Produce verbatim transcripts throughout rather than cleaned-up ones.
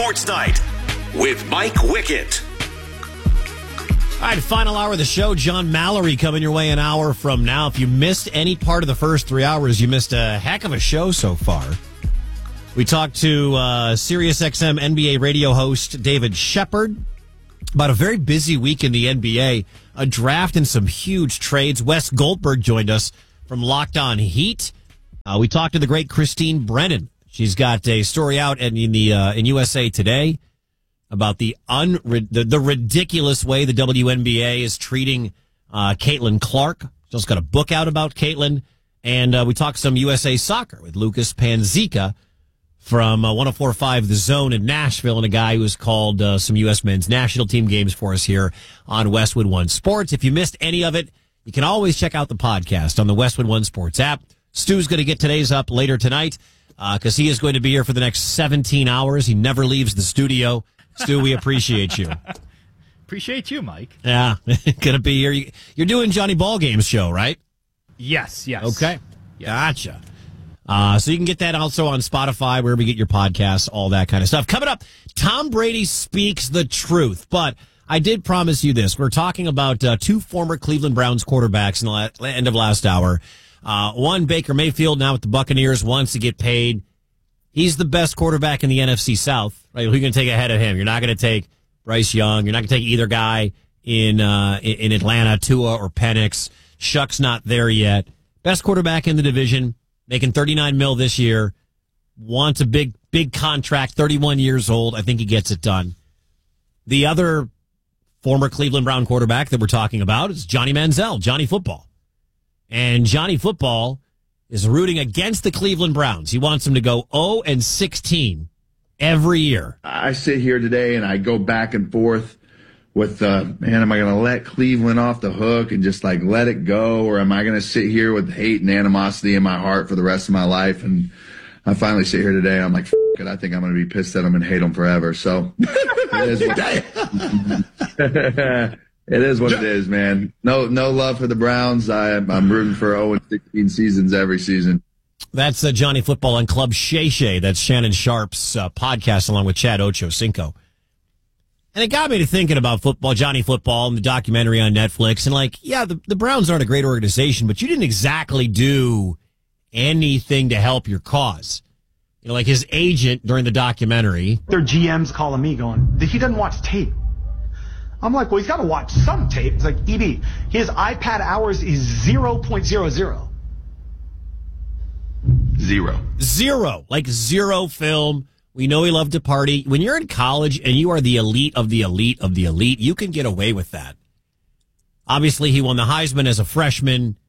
Sports Night with Mike Wickett. All right, final hour of the show. John Mallory coming your way an hour from now. If you missed any part of the first three hours, you missed a heck of a show so far. We talked to uh, SiriusXM N B A radio host David Shepard about a very busy week in the N B A, a draft and some huge trades. Wes Goldberg joined us from Locked On Heat. Uh, we talked to the great Christine Brennan. She's got a story out in, in the uh, in U S A Today about the, un, the the ridiculous way the W N B A is treating uh, Caitlin Clark. She's got a book out about Caitlin. And uh, we talked some U S A Soccer with Lucas Panzica from uh, one oh four point five The Zone in Nashville, and a guy who's called uh, some U S men's national team games for us here on Westwood One Sports. If you missed any of it, you can always check out the podcast on the Westwood One Sports app. Stu's going to get today's up later tonight because uh, he is going to be here for the next seventeen hours. He never leaves the studio. Stu, we appreciate you. Appreciate you, Mike. Yeah, going to be here. You're doing Johnny Ball Game's show, right? Yes, yes. Okay, yes. Gotcha. Uh, so you can get that also on Spotify, wherever you get your podcasts, all that kind of stuff. Coming up, Tom Brady speaks the truth. But I did promise you this. We're talking about uh, two former Cleveland Browns quarterbacks in the la- end of last hour. Uh, one, Baker Mayfield, now with the Buccaneers, wants to get paid. He's the best quarterback in the N F C South. Right? Who are you going to take ahead of him? You're not going to take Bryce Young. You're not going to take either guy in, uh, in, in Atlanta, Tua or Penix. Shuck's not there yet. Best quarterback in the division. Making thirty-nine mil this year, wants a big, big contract, thirty-one years old. I think he gets it done. The other former Cleveland Brown quarterback that we're talking about is Johnny Manziel, Johnny Football. And Johnny Football is rooting against the Cleveland Browns. He wants them to go oh and sixteen every year. I sit here today and I go back and forth with, uh, man, am I going to let Cleveland off the hook and just like let it go? Or am I going to sit here with hate and animosity in my heart for the rest of my life? And I finally sit here today and I'm like, F- it, I think I'm going to be pissed at them and hate them forever. So it is what it is, what it is, man. No, no love for the Browns. I, I'm rooting for oh and sixteen seasons every season. That's uh, Johnny Football on Club Shay Shay. That's Shannon Sharp's uh, podcast along with Chad Ochocinco. And it got me to thinking about football, Johnny Football, and the documentary on Netflix. And like, yeah, the, the Browns aren't a great organization, but you didn't exactly do anything to help your cause. You know, like his agent during the documentary. Their G M's calling me going, he doesn't watch tape. I'm like, well, he's got to watch some tape. It's like, E B, his iPad hours is zero point zero zero. Zero. Zero. Like zero film. We know he loved to party. When you're in college and you are the elite of the elite of the elite, you can get away with that. Obviously, he won the Heisman as a freshman.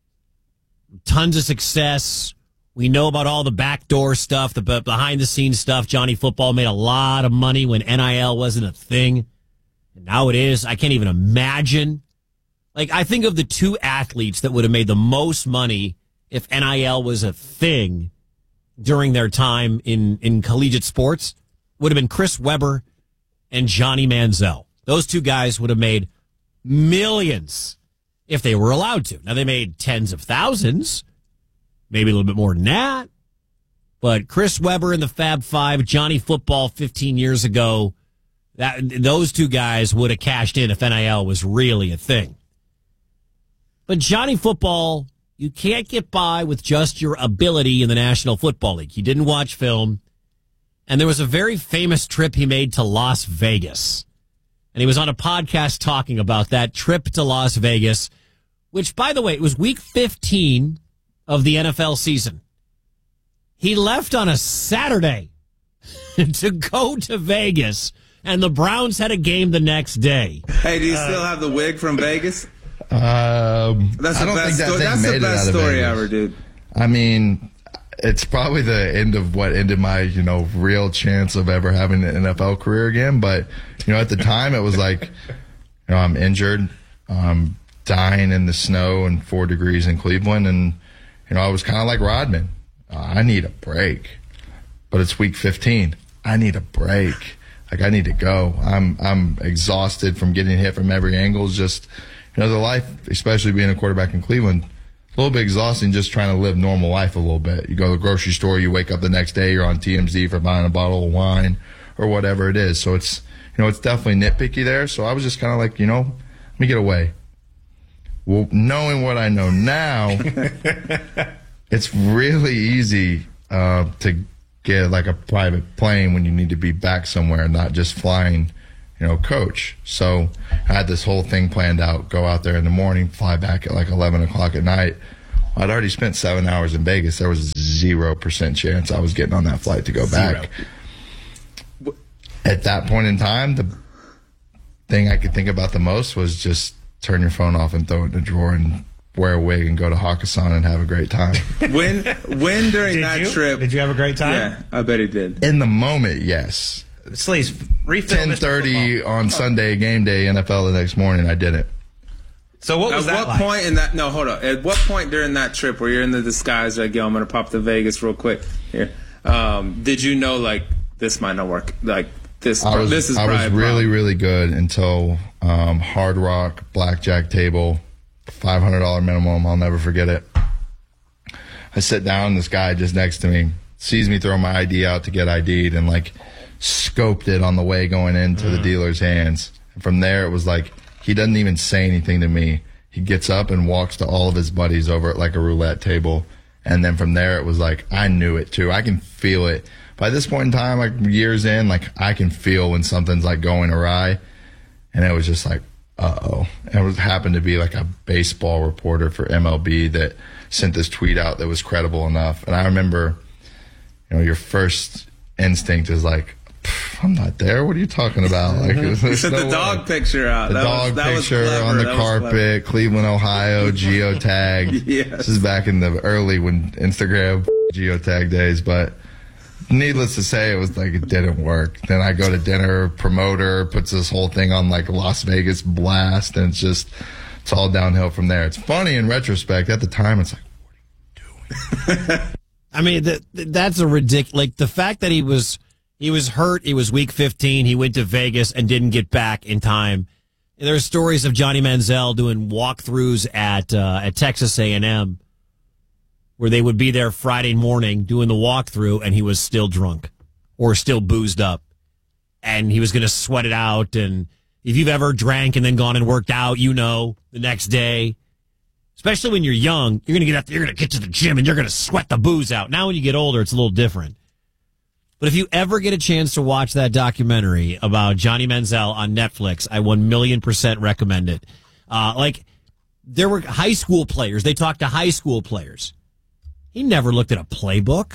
Tons of success. We know about all the backdoor stuff, the behind-the-scenes stuff. Johnny Football made a lot of money when N I L wasn't a thing. And now it is. I can't even imagine. Like, I think of the two athletes that would have made the most money if N I L was a thing during their time in, in collegiate sports would have been Chris Webber and Johnny Manziel. Those two guys would have made millions if they were allowed to. Now, they made tens of thousands, maybe a little bit more than that. But Chris Webber and the Fab Five, Johnny Football fifteen years ago, that those two guys would have cashed in if N I L was really a thing. But Johnny Football, you can't get by with just your ability in the National Football League. He didn't watch film. And there was a very famous trip he made to Las Vegas. And he was on a podcast talking about that trip to Las Vegas, which, by the way, it was week fifteen of the N F L season. He left on a Saturday to go to Vegas, and the Browns had a game the next day. Hey, do you uh, still have the wig from Vegas? Um, that's the I don't best think that story. thing That's made the it best out of story Vegas. ever, dude. I mean, it's probably the end of what ended my, you know, real chance of ever having an N F L career again. But, you know, at the time it was like, you know, I'm injured, I'm dying in the snow and four degrees in Cleveland. And, you know, I was kind of like Rodman. Uh, I need a break. But it's week fifteen. I need a break. Like, I need to go. I'm I'm exhausted from getting hit from every angle. It's just, you know, the life, especially being a quarterback in Cleveland, a little bit exhausting just trying to live normal life a little bit. You go to the grocery store, you wake up the next day, you're on T M Z for buying a bottle of wine or whatever it is. So it's, you know, it's definitely nitpicky there. So I was just kind of like, you know, let me get away. Well, knowing what I know now, it's really easy uh, to get like a private plane when you need to be back somewhere, not just flying, you know, coach. So I had this whole thing planned out, go out there in the morning, fly back at like eleven o'clock at night. I'd already spent seven hours in Vegas. There was zero percent chance I was getting on that flight to go back. Zero. At that point in time, the thing I could think about the most was just turn your phone off and throw it in the drawer and wear a wig and go to Hakkasan and have a great time. when when during did that you? trip... Did you have a great time? Yeah, I bet he did. In the moment, yes. Sleaze, refill ten thirty on Sunday, game day, N F L the next morning, I did it. So what was At that what like? point in that... No, hold on. At what point during that trip where you're in the disguise, like, yo, I'm going to pop to Vegas real quick here, um, did you know, like, this might not work? Like, this, I was, this is I was probably a really, problem. really good until um, Hard Rock, blackjack table, five hundred dollars minimum. I'll never forget it. I sit down, this guy just next to me sees me throw my I D out to get I D'd and, like, scoped it on the way going into mm. the dealer's hands. And from there, it was like, he doesn't even say anything to me. He gets up and walks to all of his buddies over at, like, a roulette table. And then from there, it was like, I knew it, too. I can feel it. By this point in time, like, years in, like, I can feel when something's, like, going awry. And it was just like, uh-oh. And it was, happened to be, like, a baseball reporter for M L B that sent this tweet out that was credible enough. And I remember, you know, your first instinct is like, I'm not there. What are you talking about? Like, You sent no the dog way. picture out. The that dog was, that picture was clever. on the That was carpet, clever. Cleveland, Ohio, geotag. Yes. This is back in the early when Instagram geotag days, but needless to say, it was like it didn't work. Then I go to dinner, promoter puts this whole thing on like Las Vegas blast, and it's just, it's all downhill from there. It's funny in retrospect. At the time, it's like, what are you doing? I mean, that that's a ridiculous. Like the fact that he was he was hurt. He was week fifteen. He went to Vegas and didn't get back in time. And there are stories of Johnny Manziel doing walkthroughs at uh, at Texas A and M, where they would be there Friday morning doing the walkthrough, and he was still drunk or still boozed up, and he was going to sweat it out. And if you've ever drank and then gone and worked out, you know the next day. Especially when you're young, you're going to get out, you're going to get to the gym and you're going to sweat the booze out. Now when you get older, it's a little different. But if you ever get a chance to watch that documentary about Johnny Manziel on Netflix, I one million percent recommend it. Uh, like, there were high school players. They talked to high school players. He never looked at a playbook.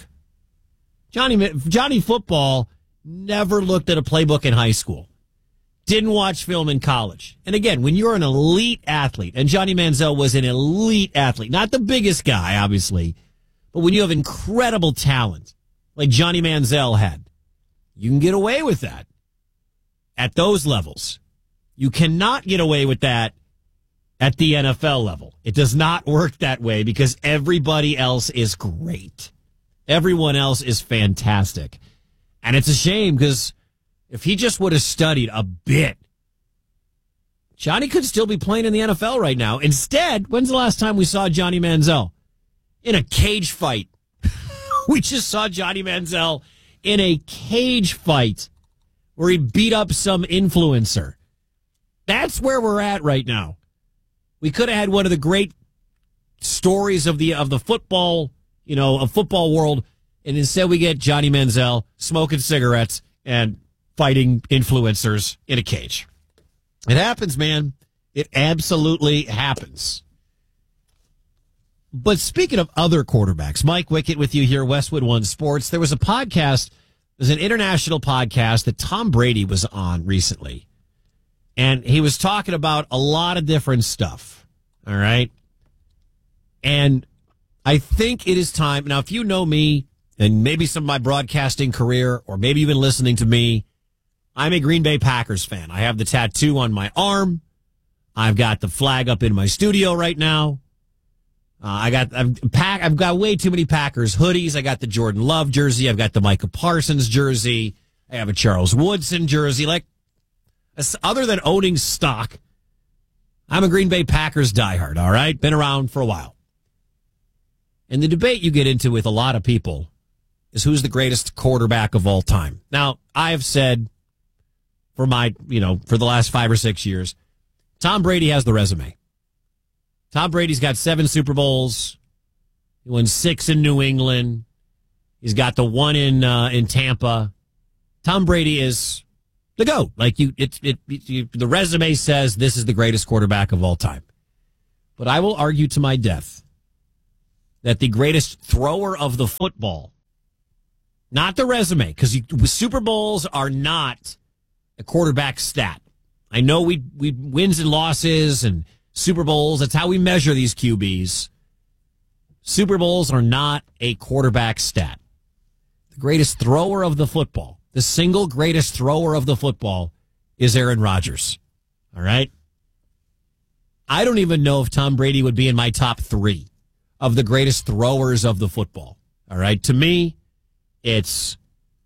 Johnny, Johnny Football never looked at a playbook in high school. Didn't watch film in college. And again, when you're an elite athlete, and Johnny Manziel was an elite athlete, not the biggest guy, obviously, but when you have incredible talent, like Johnny Manziel had, you can get away with that at those levels. You cannot get away with that at the N F L level. It does not work that way because everybody else is great. Everyone else is fantastic. And it's a shame because if he just would have studied a bit, Johnny could still be playing in the N F L right now. Instead, when's the last time we saw Johnny Manziel? In a cage fight. We just saw Johnny Manziel in a cage fight where he beat up some influencer. That's where we're at right now. We could have had one of the great stories of the of the football, you know, of football world, and instead we get Johnny Manziel smoking cigarettes and fighting influencers in a cage. It happens, man. It absolutely happens. But speaking of other quarterbacks, Mike Wickett with you here, Westwood One Sports. There was a podcast, there's an international podcast that Tom Brady was on recently. And he was talking about a lot of different stuff. All right. And I think it is time. Now, if you know me and maybe some of my broadcasting career, or maybe you've been listening to me, I'm a Green Bay Packers fan. I have the tattoo on my arm. I've got the flag up in my studio right now. Uh, I got I've, pack, I've got way too many Packers hoodies. I got the Jordan Love jersey. I've got the Micah Parsons jersey. I have a Charles Woodson jersey. Like, other than owning stock, I'm a Green Bay Packers diehard, all right? Been around for a while. And the debate you get into with a lot of people is who's the greatest quarterback of all time. Now, I have said for my, you know, for the last five or six years, Tom Brady has the resume. Tom Brady's got seven Super Bowls. He won six in New England. He's got the one in uh, in Tampa. Tom Brady is the GOAT. Like you, it, it, it you, the resume says this is the greatest quarterback of all time. But I will argue to my death that the greatest thrower of the football, not the resume, because Super Bowls are not a quarterback stat. I know we we wins and losses and Super Bowls. That's how we measure these Q Bs. Super Bowls are not a quarterback stat. The greatest thrower of the football, the single greatest thrower of the football is Aaron Rodgers. All right? I don't even know if Tom Brady would be in my top three of the greatest throwers of the football. All right? To me, it's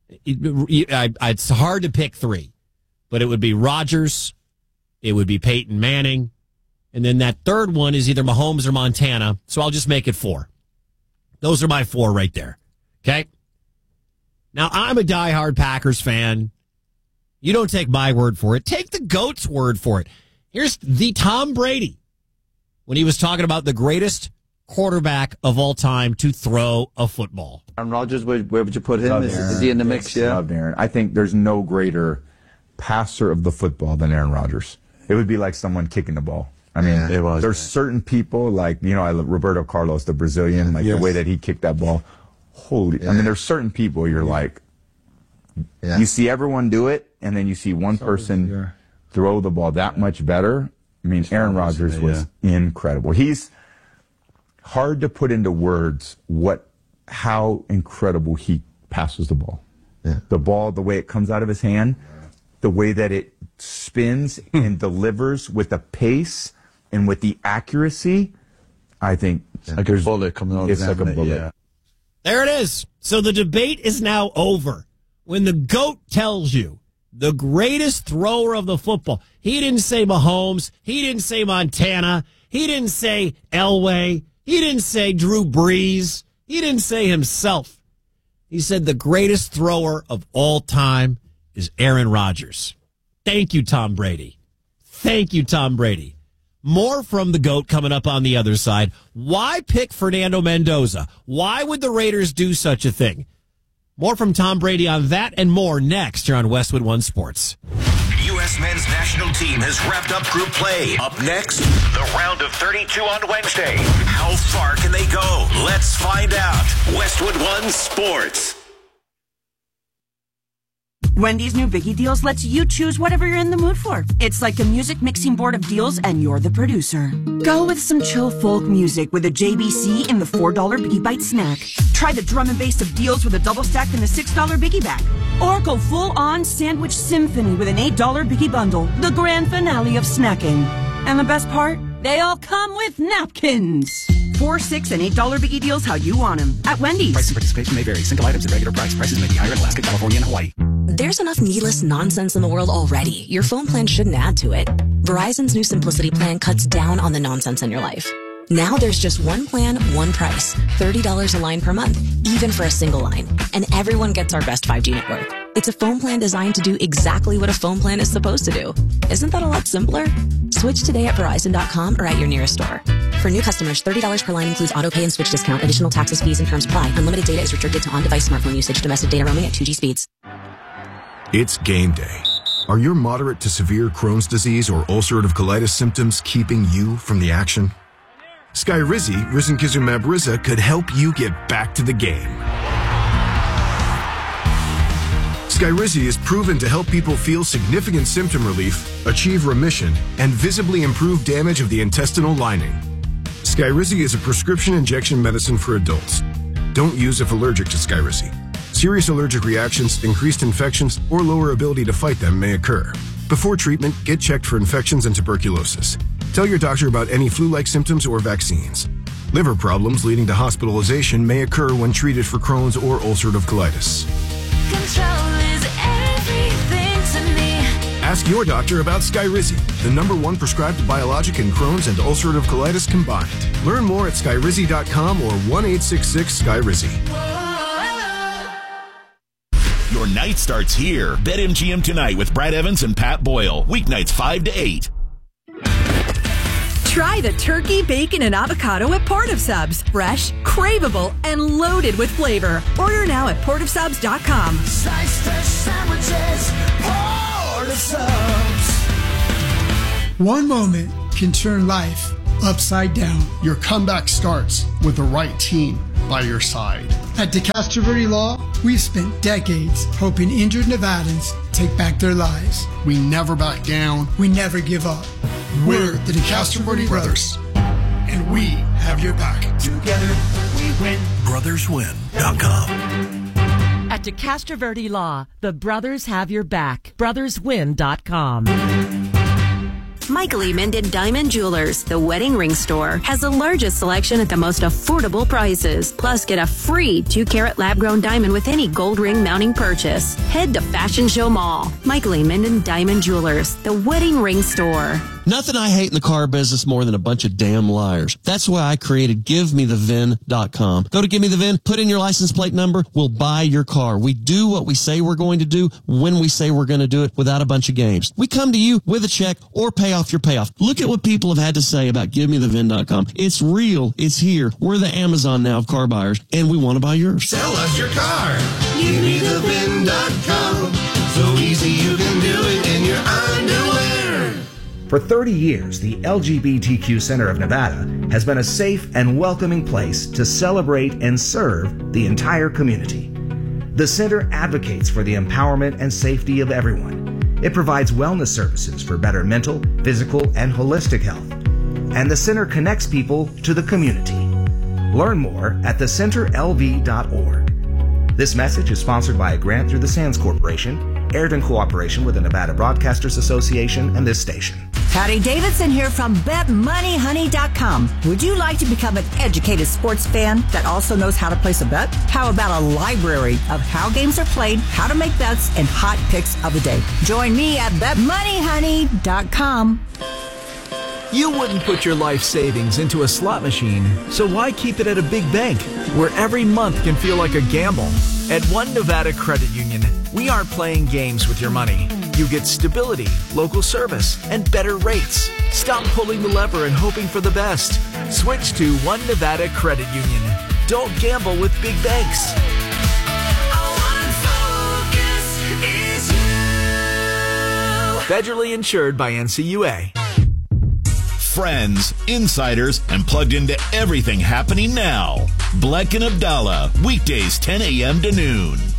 it, it's hard to pick three, but it would be Rodgers, it would be Peyton Manning, and then that third one is either Mahomes or Montana, so I'll just make it four. Those are my four right there. Okay? Now, I'm a diehard Packers fan. You don't take my word for it. Take the GOAT's word for it. Here's the Tom Brady when he was talking about the greatest quarterback of all time to throw a football. Aaron Rodgers, where, where would you put him? Is, is he in the mix? Yeah, Yeah. loved Aaron. I think there's no greater passer of the football than Aaron Rodgers. It would be like someone kicking the ball. I mean, Yeah, it was, there's man. certain people like, you know, I love Roberto Carlos, the Brazilian, like Yes. the way that he kicked that ball. Holy, I mean, there's certain people you're like, Yeah. you see everyone do it, and then you see one person yeah. throw the ball that much better. I mean, Aaron Rodgers was incredible. He's hard to put into words what, how incredible he passes the ball. Yeah. The ball, the way it comes out of his hand, the way that it spins and delivers with the pace and with the accuracy, I think Like a there's- bullet coming out it's of like a his bullet. Yeah. There it is. So the debate is now over. When the GOAT tells you the greatest thrower of the football, he didn't say Mahomes, he didn't say Montana, he didn't say Elway, he didn't say Drew Brees, he didn't say himself. He said the greatest thrower of all time is Aaron Rodgers. Thank you, Tom Brady. Thank you, Tom Brady. More from the GOAT coming up on the other side. Why pick Fernando Mendoza? Why would the Raiders do such a thing? More from Tom Brady on that and more next here on Westwood One Sports. U S men's national team has wrapped up group play. Up next, the round of thirty-two on Wednesday. How far can they go? Let's find out. Westwood One Sports. Wendy's new Biggie Deals lets you choose whatever you're in the mood for. It's like a music mixing board of deals, and you're the producer. Go with some chill folk music with a J B C in the four dollar Biggie Bite snack. Try the drum and bass of deals with a double stack in the six dollar Biggie bag. Or go full-on sandwich symphony with an eight dollar Biggie bundle, the grand finale of snacking. And the best part? They all come with napkins. Four, six, and eight dollar Biggie Deals how you want them at Wendy's. Price and participation may vary. Single items at regular price. Prices may be higher in Alaska, California, and Hawaii. There's enough needless nonsense in the world already. Your phone plan shouldn't add to it. Verizon's new Simplicity plan cuts down on the nonsense in your life. Now there's just one plan, one price. thirty dollars a line per month, even for a single line. And everyone gets our best five G network. It's a phone plan designed to do exactly what a phone plan is supposed to do. Isn't that a lot simpler? Switch today at Verizon dot com or at your nearest store. For new customers, thirty dollars per line includes auto pay and switch discount. Additional taxes, fees, and terms apply. Unlimited data is restricted to on-device smartphone usage. Domestic data roaming at two G speeds. It's game day. Are your moderate to severe Crohn's disease or ulcerative colitis symptoms keeping you from the action? Skyrizi, risankizumab Riza, could help you get back to the game. Skyrizi is proven to help people feel significant symptom relief, achieve remission, and visibly improve damage of the intestinal lining. Skyrizi is a prescription injection medicine for adults. Don't use if allergic to Skyrizi. Serious allergic reactions, increased infections, or lower ability to fight them may occur. Before treatment, get checked for infections and tuberculosis. Tell your doctor about any flu-like symptoms or vaccines. Liver problems leading to hospitalization may occur when treated for Crohn's or ulcerative colitis. Control is everything to me. Ask your doctor about Skyrizi, the number one prescribed biologic in Crohn's and ulcerative colitis combined. Learn more at skyrizi dot com or one eight six six Skyrizi. Your night starts here. BetMGM tonight with Brad Evans and Pat Boyle. Weeknights five to eight. Try the turkey, bacon, and avocado at Port of Subs. Fresh, craveable, and loaded with flavor. Order now at port of subs dot com. Slice fresh sandwiches, Port of Subs. One moment can turn life upside down. Your comeback starts with the right team by your side. At DeCastro Verde Law, we've spent decades helping injured Nevadans take back their lives. We never back down. We never give up. We're the DeCastro Verde Brothers, and we have your back. Together we win. brothers win dot com. At DeCastro Verde Law, the brothers have your back. brothers win dot com. Michael E. Minden Diamond Jewelers, the wedding ring store, has the largest selection at the most affordable prices. Plus, get a free two-carat lab-grown diamond with any gold ring mounting purchase. Head to Fashion Show Mall. Michael E. Minden Diamond Jewelers, the wedding ring store. Nothing I hate in the car business more than a bunch of damn liars. That's why I created give me the V I N dot com. Go to Give Me The V I N, put in your license plate number, we'll buy your car. We do what we say we're going to do when we say we're going to do it without a bunch of games. We come to you with a check or pay off your payoff. Look at what people have had to say about Give Me The V I N dot com. It's real. It's here. We're the Amazon now of car buyers, and we want to buy yours. Sell us your car. Give me the V I N dot com. So easy you can do it in your underwear. For thirty years, the L G B T Q Center of Nevada has been a safe and welcoming place to celebrate and serve the entire community. The center advocates for the empowerment and safety of everyone. It provides wellness services for better mental, physical, and holistic health. And the center connects people to the community. Learn more at the center L V dot org. This message is sponsored by a grant through the Sands Corporation, aired in cooperation with the Nevada Broadcasters Association and this station. Patty Davidson here from bet money honey dot com. Would you like to become an educated sports fan that also knows how to place a bet? How about a library of how games are played, how to make bets, and hot picks of the day? Join me at bet money honey dot com. You wouldn't put your life savings into a slot machine, so why keep it at a big bank where every month can feel like a gamble? At One Nevada Credit Union, we aren't playing games with your money. You get stability, local service, and better rates. Stop pulling the lever and hoping for the best. Switch to One Nevada Credit Union. Don't gamble with big banks. Federally insured by N C U A. Friends, insiders, and plugged into everything happening now. Bleck and Abdallah, weekdays ten a.m. to noon.